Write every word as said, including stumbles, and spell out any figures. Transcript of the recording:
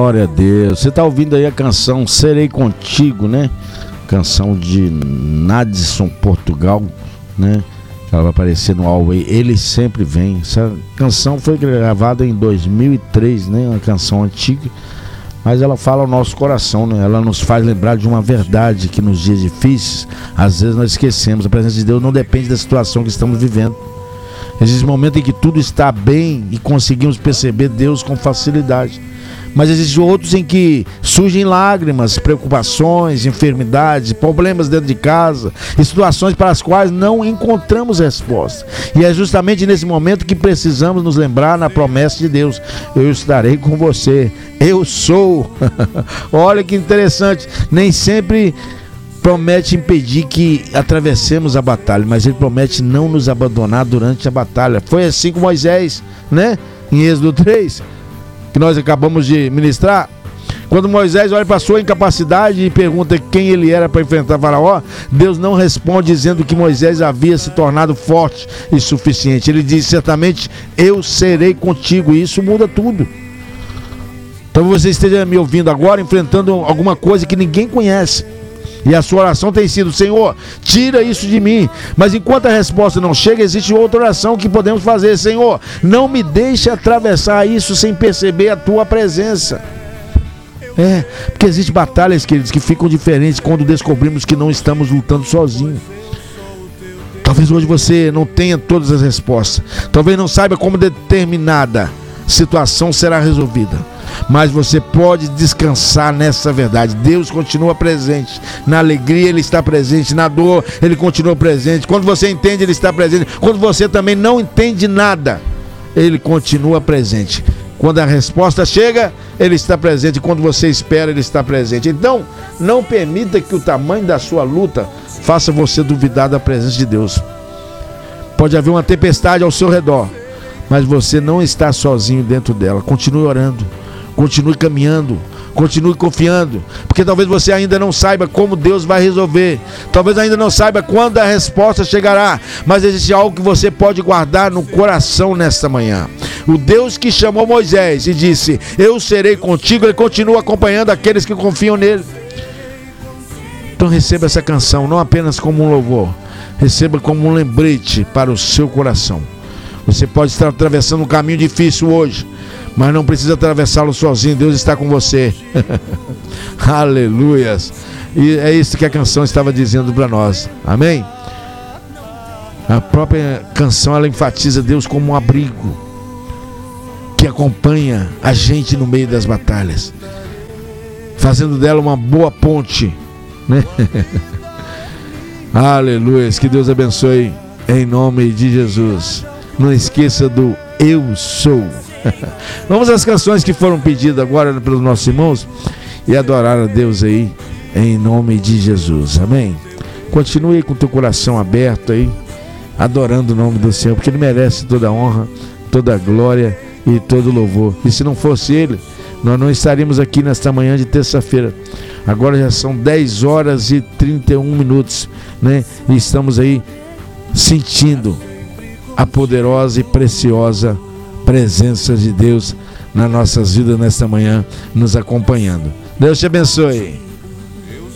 Glória a Deus. Você está ouvindo aí a canção Serei Contigo, né? Canção de Nadson Portugal, né? Ela vai aparecer no Alway, Ele Sempre Vem. Essa canção foi gravada em dois mil e três, né? Uma canção antiga, mas ela fala ao nosso coração, né? Ela nos faz lembrar de uma verdade que nos dias difíceis, às vezes nós esquecemos. A presença de Deus não depende da situação que estamos vivendo. Existe momentos em que tudo está bem e conseguimos perceber Deus com facilidade. Mas existem outros em que surgem lágrimas, preocupações, enfermidades, problemas dentro de casa e situações para as quais não encontramos resposta. E é justamente nesse momento que precisamos nos lembrar na promessa de Deus: eu estarei com você, eu sou. Olha que interessante, nem sempre promete impedir que atravessemos a batalha, mas Ele promete não nos abandonar durante a batalha. Foi assim com Moisés, né? Em Êxodo três, que nós acabamos de ministrar. Quando Moisés olha para a sua incapacidade e pergunta quem ele era para enfrentar Faraó, Deus não responde dizendo que Moisés havia se tornado forte e suficiente. Ele diz: certamente eu serei contigo, e isso muda tudo. Então você esteja me ouvindo agora enfrentando alguma coisa que ninguém conhece, e a sua oração tem sido: Senhor, tira isso de mim. Mas enquanto a resposta não chega, existe outra oração que podemos fazer: Senhor, não me deixe atravessar isso sem perceber a tua presença. É, porque existem batalhas, queridos, que ficam diferentes quando descobrimos que não estamos lutando sozinhos. Talvez hoje você não tenha todas as respostas, talvez não saiba como determinada situação será resolvida, mas você pode descansar nessa verdade: Deus continua presente. Na alegria Ele está presente, na dor Ele continua presente. Quando você entende, Ele está presente. Quando você também não entende nada, Ele continua presente. Quando a resposta chega, Ele está presente. Quando você espera, Ele está presente. Então, não permita que o tamanho da sua luta faça você duvidar da presença de Deus. Pode haver uma tempestade ao seu redor, mas você não está sozinho dentro dela. Continue orando, continue caminhando, continue confiando, porque talvez você ainda não saiba como Deus vai resolver, talvez ainda não saiba quando a resposta chegará, mas existe algo que você pode guardar no coração nesta manhã. O Deus que chamou Moisés e disse: eu serei contigo, Ele continua acompanhando aqueles que confiam nele. Então receba essa canção não apenas como um louvor, receba como um lembrete para o seu coração. Você pode estar atravessando um caminho difícil hoje, mas não precisa atravessá-lo sozinho. Deus está com você. Aleluias. E é isso que a canção estava dizendo para nós. Amém? A própria canção, ela enfatiza Deus como um abrigo que acompanha a gente no meio das batalhas, fazendo dela uma boa ponte, né? Aleluias. Que Deus abençoe em nome de Jesus. Não esqueça do eu sou. Vamos às canções que foram pedidas agora pelos nossos irmãos e adorar a Deus aí em nome de Jesus. Amém? Continue com o teu coração aberto aí, adorando o nome do Senhor, porque Ele merece toda a honra, toda a glória e todo o louvor. E se não fosse Ele, nós não estaríamos aqui nesta manhã de terça-feira. Agora já são dez horas e trinta e um minutos, né? E estamos aí sentindo a poderosa e preciosa presença de Deus nas nossas vidas nesta manhã, nos acompanhando. Deus te abençoe.